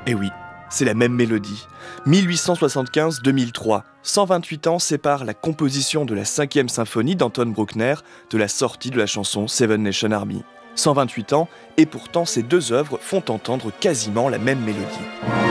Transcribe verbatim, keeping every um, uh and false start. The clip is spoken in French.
Eh oui, c'est la même mélodie. mille huit cent soixante-quinze à deux mille trois, cent vingt-huit ans séparent la composition de la cinquième symphonie d'Anton Bruckner de la sortie de la chanson Seven Nation Army. cent vingt-huit ans, et pourtant ces deux œuvres font entendre quasiment la même mélodie.